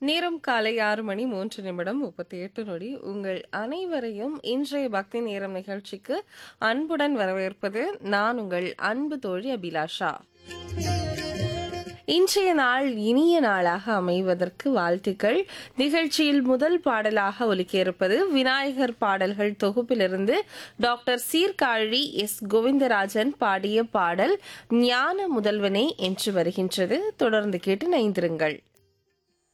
நேரம் காலை 6:03:38. உங்கள் அனைவரையும் இன்றைய பக்தி நேரம் நிகழ்ச்சிக்கு அன்புடன் வரவேற்பது நான் உங்கள் அன்பு தோழி அபிலாஷா. இன்றைய நாள் இனிய நாளாக அமைவதற்கு வாழ்த்துக்கள். நிகழ்ச்சியில் முதல் பாடலாக ஒலிக்க இருப்பது விநாயகர் பாடல்கள் தொகுப்பிலிருந்து டாக்டர் சீர்காழி எஸ். கோவிந்தராஜன் பாடிய பாடல் ஞான முதல்வனே என்று வருகின்றது. தொடர்ந்து கேட்டு நைந்திருங்கள்.